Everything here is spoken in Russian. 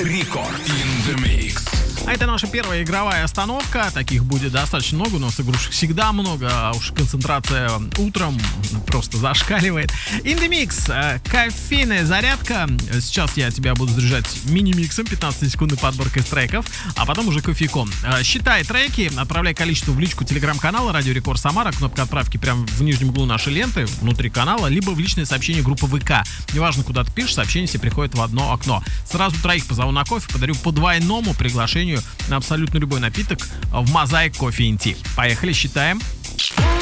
Рекорд in the Mix. А это наша первая игровая остановка. Таких будет достаточно много. У нас игрушек всегда много. А уж концентрация утром просто зашкаливает. In the Mix. Кофейная зарядка. Сейчас я тебя буду заряжать мини-миксом. 15-секундной подборкой треков. А потом уже кофейком. Считай треки. Отправляй количество в личку телеграм-канала Радио Рекорд Самара. Кнопка отправки прямо в нижнем углу нашей ленты. Внутри канала. Либо в личное сообщение группы ВК. Неважно, куда ты пишешь. Сообщение себе приходит в одно окно. Сразу троих позову на кофе. Подарю по двойному приглашению на абсолютно любой напиток в Mosaic Coffee & Tea. Поехали, считаем.